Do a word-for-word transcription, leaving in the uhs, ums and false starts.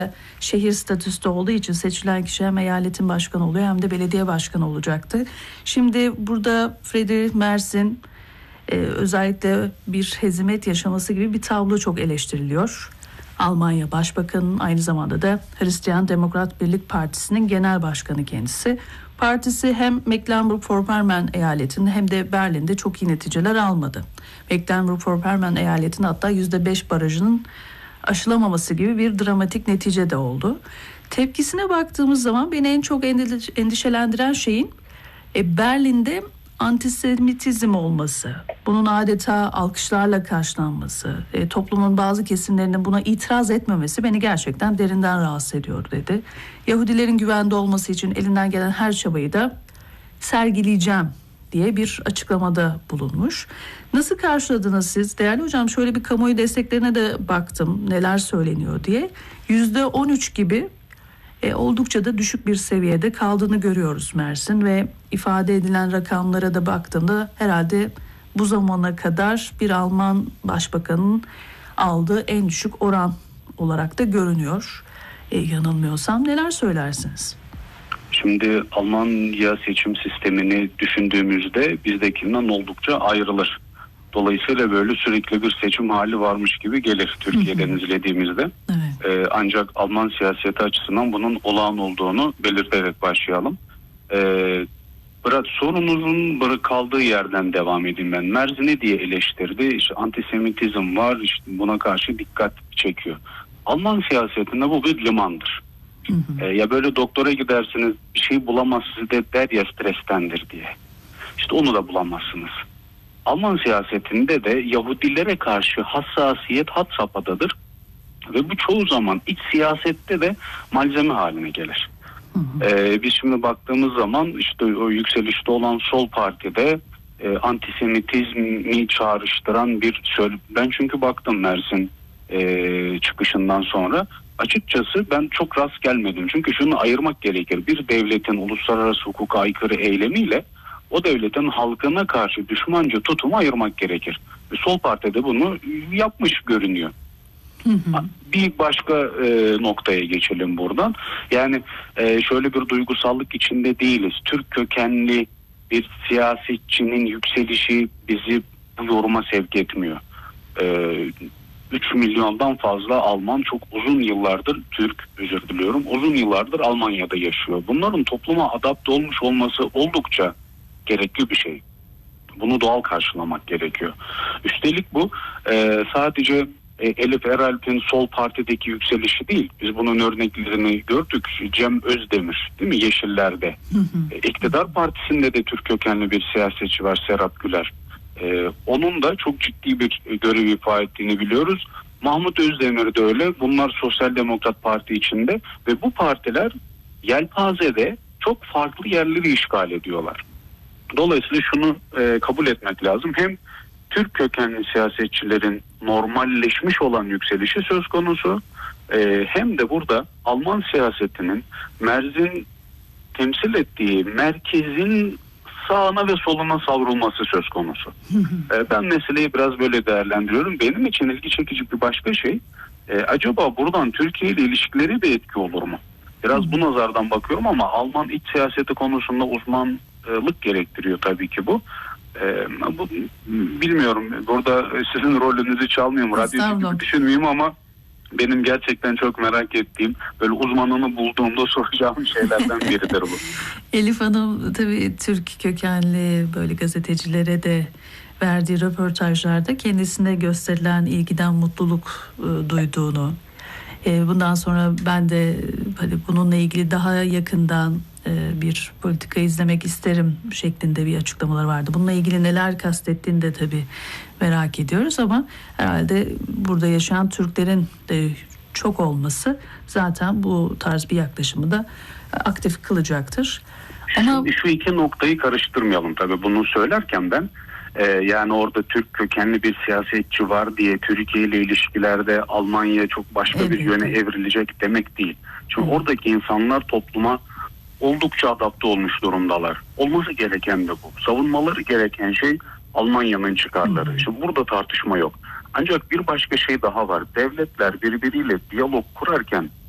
şehir statüsü olduğu için seçilen kişi hem eyaletin başkanı oluyor hem de belediye başkanı olacaktı. Şimdi burada Friedrich Merz'in e, özellikle bir hezimet yaşaması gibi bir tablo çok eleştiriliyor. Almanya Başbakanı'nın aynı zamanda da Hristiyan Demokrat Birlik Partisi'nin genel başkanı kendisi. Partisi hem Mecklenburg-Vorpommern eyaletinde hem de Berlin'de çok iyi neticeler almadı. Mecklenburg-Vorpommern eyaletinin hatta yüzde beş barajının aşılamaması gibi bir dramatik netice de oldu. Tepkisine baktığımız zaman beni en çok endişelendiren şeyin e, Berlin'de antisemitizm olması, bunun adeta alkışlarla karşılanması, e, toplumun bazı kesimlerinin buna itiraz etmemesi beni gerçekten derinden rahatsız ediyor dedi. Yahudilerin güvende olması için elinden gelen her çabayı da sergileyeceğim diye bir açıklamada bulunmuş. Nasıl karşıladınız siz? Değerli hocam, şöyle bir kamuoyu desteklerine de baktım neler söyleniyor diye. yüzde on üç gibi e, oldukça da düşük bir seviyede kaldığını görüyoruz Merz'in ve ifade edilen rakamlara da baktığımda herhalde bu zamana kadar bir Alman başbakanın aldığı en düşük oran olarak da görünüyor. E, yanılmıyorsam neler söylersiniz? Şimdi Almanya seçim sistemini düşündüğümüzde bizdekinden oldukça ayrılır. Dolayısıyla böyle sürekli bir seçim hali varmış gibi gelir Türkiye'den hı hı. izlediğimizde. Evet. Ee, ancak Alman siyaseti açısından bunun olağan olduğunu belirterek başlayalım. Ee, Bırak sorunuzun kaldığı yerden devam edeyim ben. Merz ne diye eleştirdi? İşte antisemitizm var, işte buna karşı dikkat çekiyor. Alman siyasetinde bu bir limandır. Hı hı. Ee, ya böyle doktora gidersiniz, bir şey bulamazsınız de der ya strestendir diye. İşte onu da bulamazsınız. Alman siyasetinde de Yahudilere karşı hassasiyet had safhadadır ve bu çoğu zaman iç siyasette de malzeme haline gelir. Hı hı. Ee, biz şimdi baktığımız zaman işte o yükselişte olan sol partide e, antisemitizmi çağrıştıran bir söyle. Ben çünkü baktım Merz'in e, çıkışından sonra açıkçası ben çok rast gelmedim. Çünkü şunu ayırmak gerekir. Bir devletin uluslararası hukuka aykırı eylemiyle o devletin halkına karşı düşmanca tutumu ayırmak gerekir. Ve sol partide bunu yapmış görünüyor. Hı hı. Bir başka e, noktaya geçelim buradan. Yani e, şöyle bir duygusallık içinde değiliz. Türk kökenli bir siyasetçinin yükselişi bizi bu yoruma sevk etmiyor. E, üç milyondan fazla Alman çok uzun yıllardır, Türk özür diliyorum, uzun yıllardır Almanya'da yaşıyor. Bunların topluma adapte olmuş olması oldukça gerekli bir şey. Bunu doğal karşılamak gerekiyor. Üstelik bu e, sadece e, Elif Eralp'in sol partideki yükselişi değil. Biz bunun örneklerini gördük. Cem Özdemir, değil mi, Yeşiller'de. Hı hı. E, İktidar Partisi'nde de Türk kökenli bir siyasetçi var, Serhat Güler. E, onun da çok ciddi bir görev ifa ettiğini biliyoruz. Mahmut Özdemir de öyle. Bunlar Sosyal Demokrat Parti içinde ve bu partiler yelpazede çok farklı yerleri işgal ediyorlar. Dolayısıyla şunu e, kabul etmek lazım. Hem Türk kökenli siyasetçilerin normalleşmiş olan yükselişi söz konusu, e, hem de burada Alman siyasetinin Merz'in temsil ettiği merkezin sağına ve soluna savrulması söz konusu. e, ben meseleyi biraz böyle değerlendiriyorum. Benim için ilgi çekici bir başka şey, e, acaba buradan Türkiye ile ilişkileri de etki olur mu? Biraz bu nazardan bakıyorum ama Alman iç siyaseti konusunda uzmanlık gerektiriyor tabii ki bu. Ee, bu bilmiyorum, burada sizin rolünüzü çalmıyorum, radyo gibi düşünmeyeyim ama benim gerçekten çok merak ettiğim, böyle uzmanını bulduğumda soracağım şeylerden biridir bu. Elif Hanım tabii Türk kökenli böyle gazetecilere de verdiği röportajlarda kendisine gösterilen ilgiden mutluluk e, duyduğunu, e, bundan sonra ben de hani bununla ilgili daha yakından e, bir politika izlemek isterim şeklinde bir açıklamalar vardı. Bununla ilgili neler kastettiğini de tabii merak ediyoruz ama herhalde burada yaşayan Türklerin de çok olması zaten bu tarz bir yaklaşımı da aktif kılacaktır. Ama şimdi şu iki noktayı karıştırmayalım tabii bunu söylerken ben. Ee, yani orada Türk kökenli bir siyasetçi var diye Türkiye ile ilişkilerde Almanya çok başka evet. bir yöne evrilecek demek değil. Çünkü evet. oradaki insanlar topluma oldukça adapte olmuş durumdalar. Olması gereken de bu. Savunmaları gereken şey Almanya'nın çıkarları. Evet. Şimdi burada tartışma yok. Ancak bir başka şey daha var. Devletler birbiriyle diyalog kurarken